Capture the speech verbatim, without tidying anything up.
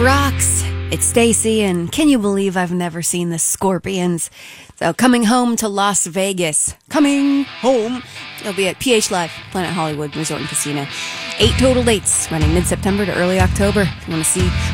Rocks. It's Stacy, and can you believe I've never seen the Scorpions? So coming home to Las Vegas. Coming home. It'll be at P H Live, Planet Hollywood Resort and Casino. Eight total dates running mid-September to early October. If you want to see